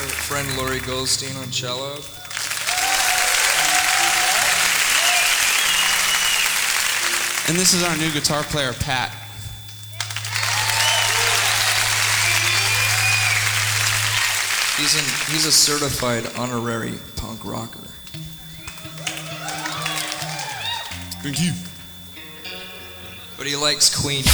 friend Laurie Goldstein on cello. And this is our new guitar player, Pat. He's a certified honorary punk rocker. Thank you. But he likes Queen.